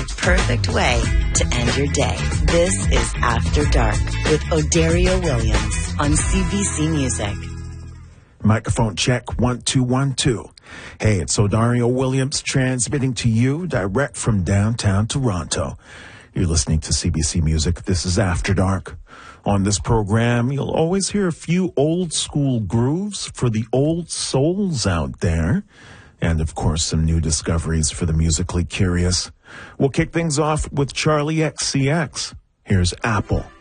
the perfect way to end your day. This is After Dark with Odario Williams on CBC Music. Microphone check, 1 2 1 2. Hey, it's Odario Williams transmitting to you direct from downtown Toronto. You're listening to CBC Music. This is After Dark. On this program, you'll always hear a few old school grooves for the old souls out there. And, of course, some new discoveries for the musically curious. We'll kick things off with Charlie XCX. Here's Apple.